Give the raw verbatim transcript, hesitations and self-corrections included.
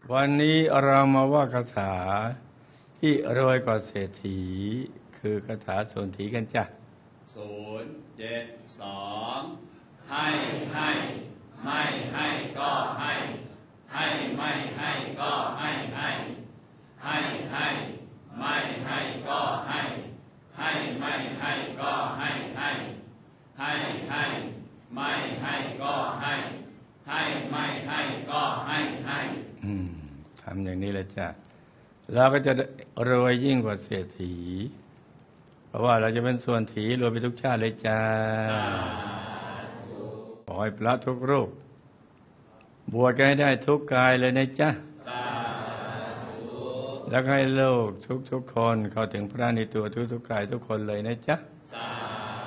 วันนี้เรามาว่าคาถาที่รวยกว่าเศรษฐีคือคาถาโสนถีกันจ้ะศูนย์เจ็ดสองให้ให้ไม่ให้ก็ให้ให้ไม่ให้ก็ให้ให้ให้ให้ไม่ให้ก็ให้ให้ไม่ให้ก็ให้ให้ให้ให้ไม่ให้ก็ให้ให้ไม่ให้ก็ให้ให้อืมทำอย่างนี้เลยจ้ะเราก็จะรวยยิ่งกว่าเศรษฐีเพราะว่าเราจะเป็นส่วนถีรวยไปทุกชาติเลยจ้าขอให้พระทุกรูปบวชกันให้ได้ทุกกายเลยนะจ๊ะแล้วให้โลกทุกๆคนเข้าถึงพระในตัวทุกๆกายทุกคนเลยนะจ๊ะ